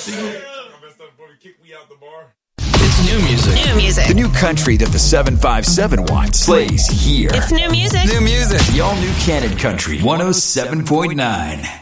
It's new music. New music. The new country that the 757 wants plays here. It's new music. New music. The all-new Canon Country 107.9.